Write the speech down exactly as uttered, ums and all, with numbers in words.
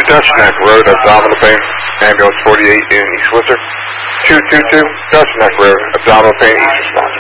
Dutch Neck Road, abdominal pain, ambulance forty-eight in East Worcester. two two two, Dutch Neck Road, abdominal pain, east response.